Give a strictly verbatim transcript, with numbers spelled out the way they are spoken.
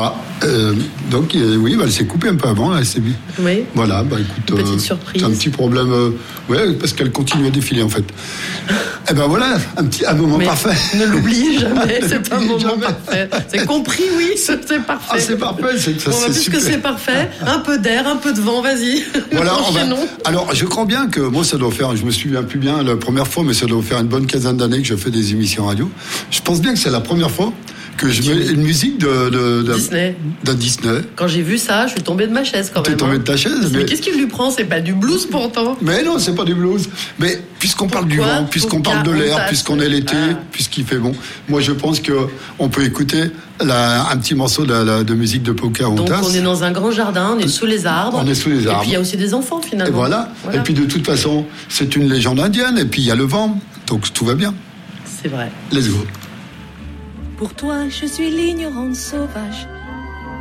Ah, euh, donc euh, oui, bah, elle s'est coupée un peu avant, là, c'est bien. Oui. Voilà, bah écoute, petite euh, surprise. c'est un petit problème, euh, ouais, parce qu'elle continue à défiler en fait. Eh ben voilà, un petit un moment Mais parfait. Ne l'oubliez jamais, c'est un moment jamais. parfait. C'est compris, oui, c'est, c'est parfait. Ah, c'est parfait, c'est, ça, Bon, c'est puisque super. c'est parfait, un peu d'air, un peu de vent, vas-y. Voilà, on va... Enchaînons. Alors, je crois bien que moi, ça doit faire, je me souviens plus bien la première fois, mais ça doit faire une bonne quinzaine d'années que je fais des émissions radio. Je pense bien que c'est la première fois que je mets une musique de, de, de Disney. d'un Disney. Quand j'ai vu ça, je suis tombée de ma chaise quand T'es même. tombé hein. de ta chaise, Mais, mais... qu'est-ce qu'il lui prend? C'est pas du blues pourtant. Mais non, c'est pas du blues. Mais puisqu'on parle du Pourquoi vent, puisqu'on parle de l'air, puisqu'on est l'été, ah. puisqu'il fait bon, moi je pense que on peut écouter la, un petit morceau de, la, de musique de Pocahontas. Donc on est dans un grand jardin, on est sous les arbres. On est sous les arbres. Et puis il y a aussi des enfants finalement. Et voilà. voilà. Et puis de toute façon, c'est une légende indienne. Et puis il y a le vent, donc tout va bien. C'est vrai. Let's go. Pour toi, je suis l'ignorante sauvage,